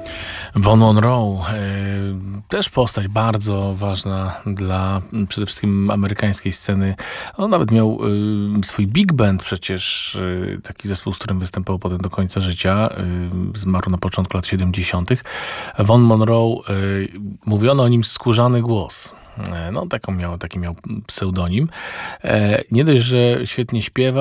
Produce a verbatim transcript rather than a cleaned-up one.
Von Monroe, e, też postać bardzo ważna dla m, przede wszystkim amerykańskiej sceny. On nawet miał e, swój big band przecież, e, taki zespół, z którym występował potem do końca życia. E, zmarł na początku lat siedemdziesiątych. Von Monroe, e, mówiono o nim skórzany głos. E, No, taką miał, taki miał pseudonim. E, Nie dość, że świetnie śpiewa,